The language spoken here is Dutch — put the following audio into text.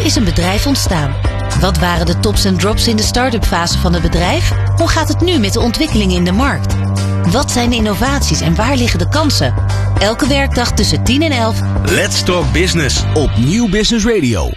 is een bedrijf ontstaan. Wat waren de tops en drops in de start-up fase van het bedrijf? Hoe gaat het nu met de ontwikkelingen in de markt? Wat zijn de innovaties en waar liggen de kansen? Elke werkdag tussen 10 en 11. Let's Talk Business op Nieuw Business Radio.